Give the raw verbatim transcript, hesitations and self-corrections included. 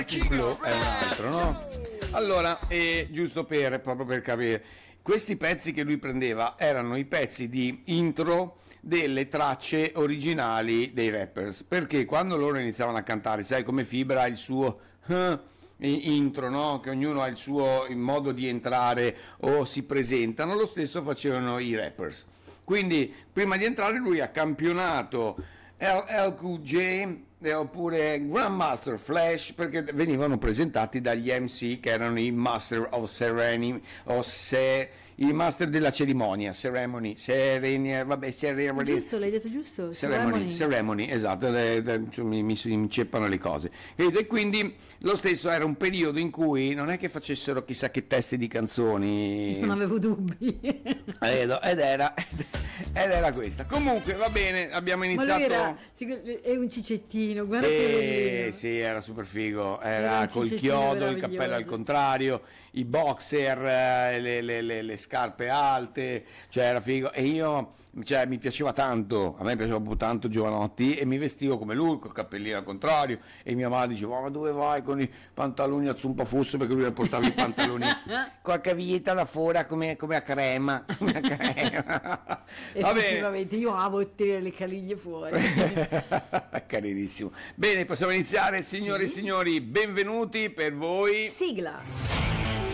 Kiss Blue è un altro, no? Allora, eh, giusto per, proprio per capire, questi pezzi che lui prendeva erano i pezzi di intro delle tracce originali dei rappers, perché quando loro iniziavano a cantare, sai come Fibra ha il suo uh, intro, no? Che ognuno ha il suo modo di entrare o si presentano, lo stesso facevano i rappers. Quindi prima di entrare lui ha campionato L L Cool J oppure Grandmaster Flash, perché venivano presentati dagli M C che erano i Master of Ceremony o se i master della cerimonia, ceremony, ceremony, vabbè, ceremony. Giusto, l'hai detto giusto? Ceremony, ceremony, esatto, eh, eh, mi, mi, mi inceppano le cose. E quindi lo stesso era un periodo in cui non è che facessero chissà che testi di canzoni. Non avevo dubbi. Ed era, ed era questa. Comunque va bene, abbiamo iniziato. Ma lui era, è un cicettino, guarda sì, che sì, era super figo, era, era col chiodo, il cappello al contrario, i boxer, le, le, le, le scarpe alte, cioè era figo. E io, cioè, mi piaceva tanto, a me piaceva proprio tanto Giovanotti, e mi vestivo come lui, col cappellino al contrario, e mia madre diceva: ma dove vai con i pantaloni a zumpafusso, perché lui portava i pantaloni con la caviglietta da fuori come, come a crema, come a crema. Effettivamente, io amo tirare le caliglie fuori. Carinissimo. Bene, possiamo iniziare, signore e sì. signori, benvenuti per voi. Sigla.